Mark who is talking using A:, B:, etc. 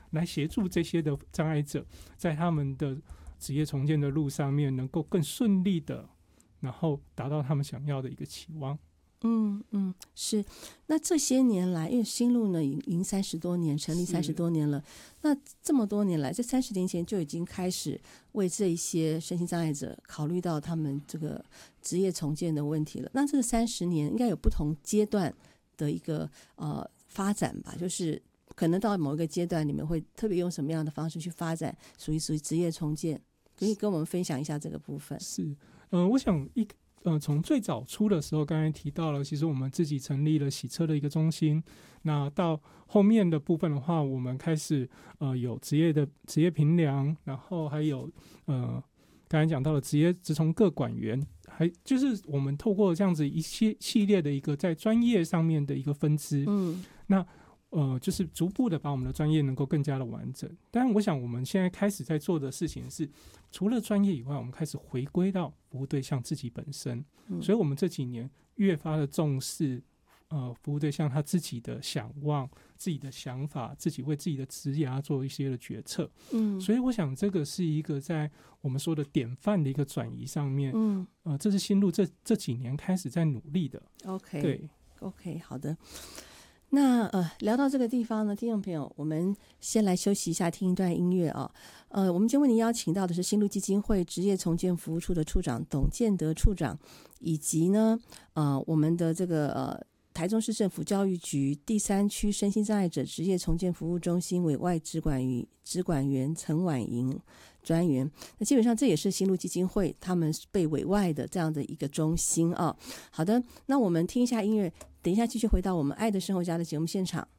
A: 来协助这些的障碍者在他们的职业重建的路上面能够更顺利的，然后达到他们想要的一个期望。
B: 是。那这些年来，因为新路呢已经30多年，成立30多年了，那这么多年来，这30年前就已经开始为这一些身心障碍者考虑到他们这个职业重建的问题了。那这30年应该有不同阶段的一个发展吧，就是可能到某一个阶段，你们会特别用什么样的方式去发展属于职业重建？可以跟我们分享一下这个部分。
A: 是，我想从最早初的时候，刚才提到了，其实我们自己成立了洗车的一个中心。那到后面的部分的话，我们开始有职业评量，然后还有刚才讲到了职从各管员，还就是我们透过这样子一系列的一个在专业上面的一个分支。那就是逐步的把我们的专业能够更加的完整。当然我想我们现在开始在做的事情是，除了专业以外，我们开始回归到服务对象自己本身。所以我们这几年越发的重视服务对象他自己的想望、自己的想法，自己为自己的职涯做一些的决策。所以我想这个是一个在我们说的典范的一个转移上面。这是新路这几年开始在努力的。对
B: OK 好的。那聊到这个地方呢，听众朋友，我们先来休息一下，听一段音乐啊。我们今天为您邀请到的是新路基金会职业重建服务处的处长董建德处长，以及呢我们的这个台中市政府教育局第3区身心障碍者职业重建服务中心委外职管员陈婉莹专员。那基本上这也是新路基金会他们被委外的这样的一个中心啊。好的，那我们听一下音乐，等一下继续回到我们爱的生活家的节目现场。